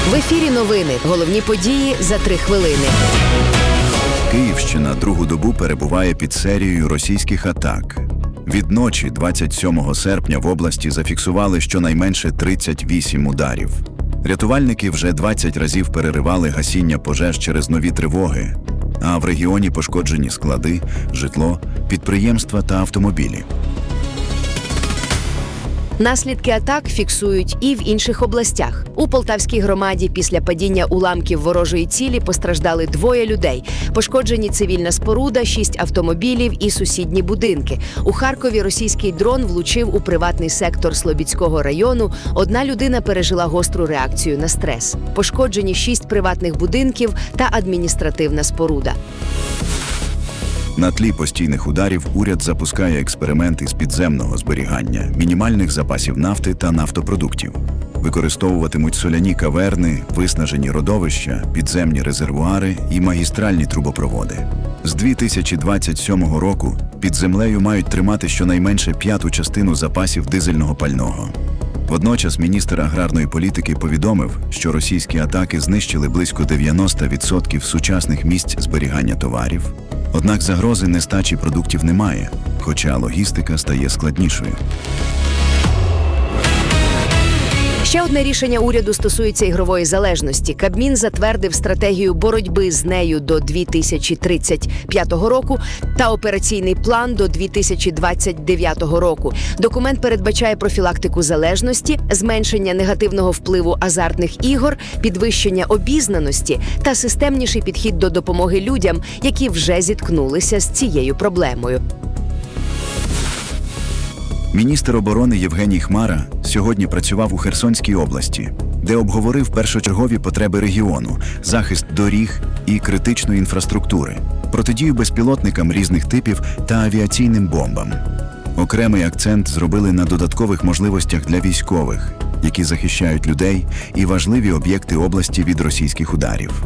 В ефірі новини. Головні події за 3 хвилини. Київщина другу добу перебуває під серією російських атак. Від ночі 27 серпня в області зафіксували щонайменше 38 ударів. Рятувальники вже 20 разів переривали гасіння пожеж через нові тривоги, а в регіоні пошкоджені склади, житло, підприємства та автомобілі. Наслідки атак фіксують і в інших областях. У Полтавській громаді після падіння уламків ворожої цілі постраждали 2 людей. Пошкоджені цивільна споруда, 6 автомобілів і сусідні будинки. У Харкові російський дрон влучив у приватний сектор Слобідського району. 1 людина пережила гостру реакцію на стрес. Пошкоджені 6 приватних будинків та адміністративна споруда. На тлі постійних ударів уряд запускає експеримент із підземного зберігання, мінімальних запасів нафти та нафтопродуктів. Використовуватимуть соляні каверни, виснажені родовища, підземні резервуари і магістральні трубопроводи. З 2027 року під землею мають тримати щонайменше 1/5 частину запасів дизельного пального. Водночас міністр аграрної політики повідомив, що російські атаки знищили близько 90% сучасних місць зберігання товарів. Однак загрози нестачі продуктів немає, хоча логістика стає складнішою. Ще одне рішення уряду стосується ігрової залежності. Кабмін затвердив стратегію боротьби з нею до 2035 року та операційний план до 2029 року. Документ передбачає профілактику залежності, зменшення негативного впливу азартних ігор, підвищення обізнаності та системніший підхід до допомоги людям, які вже зіткнулися з цією проблемою. Міністр оборони Євгеній Хмара сьогодні працював у Херсонській області, де обговорив першочергові потреби регіону, захист доріг і критичної інфраструктури, протидію безпілотникам різних типів та авіаційним бомбам. Окремий акцент зробили на додаткових можливостях для військових, які захищають людей і важливі об'єкти області від російських ударів.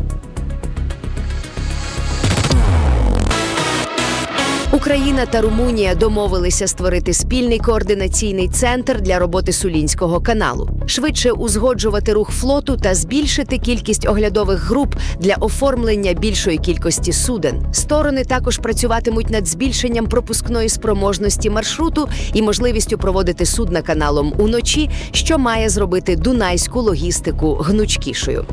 Україна та Румунія домовилися створити спільний координаційний центр для роботи Сулінського каналу, швидше узгоджувати рух флоту та збільшити кількість оглядових груп для оформлення більшої кількості суден. Сторони також працюватимуть над збільшенням пропускної спроможності маршруту і можливістю проводити судна каналом уночі, що має зробити дунайську логістику гнучкішою.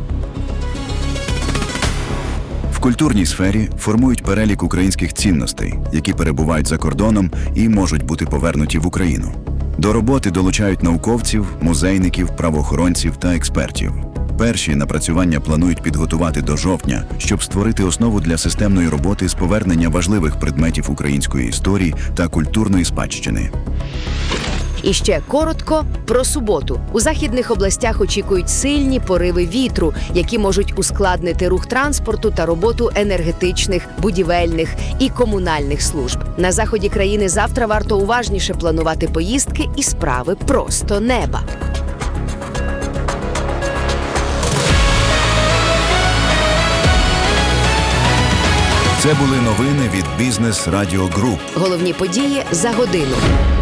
В культурній сфері формують перелік українських цінностей, які перебувають за кордоном і можуть бути повернуті в Україну. До роботи долучають науковців, музейників, правоохоронців та експертів. Перші напрацювання планують підготувати до жовтня, щоб створити основу для системної роботи з повернення важливих предметів української історії та культурної спадщини. І ще коротко про суботу. У західних областях очікують сильні пориви вітру, які можуть ускладнити рух транспорту та роботу енергетичних, будівельних і комунальних служб. На заході країни завтра варто уважніше планувати поїздки і справи просто неба. Це були новини від Бізнес Радіо Груп. Головні події за годину.